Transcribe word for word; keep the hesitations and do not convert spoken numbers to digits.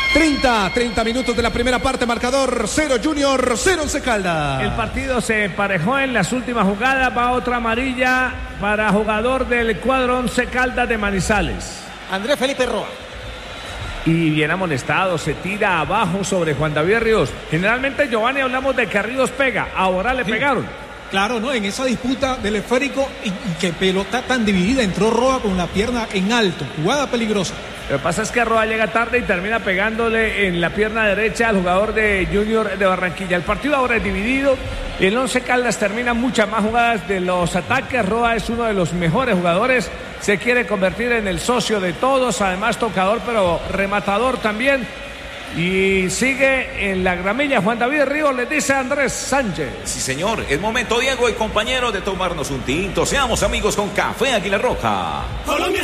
treinta, treinta minutos de la primera parte, marcador cero Junior, cero Once Caldas. El partido se emparejó en las últimas jugadas, va otra amarilla para jugador del cuadro Once Caldas de Manizales. Andrés Felipe Roa. Y bien amonestado, se tira abajo sobre Juan David Ríos. Generalmente, Giovanni, hablamos de que Ríos pega, ahora le sí. pegaron. Claro, ¿no? En esa disputa del esférico y, y que pelota tan dividida, entró Roa con la pierna en alto, jugada peligrosa. Lo que pasa es que Roa llega tarde y termina pegándole en la pierna derecha al jugador de Junior de Barranquilla. El partido ahora es dividido. El Once Caldas termina muchas más jugadas de los ataques. Roa es uno de los mejores jugadores. Se quiere convertir en el socio de todos. Además tocador, pero rematador también. Y sigue en la gramilla Juan David Ríos, le dice Andrés Sánchez. Sí, señor. Es momento, Diego y compañeros, de tomarnos un tinto. Seamos amigos con Café Águila Roja. Colombia.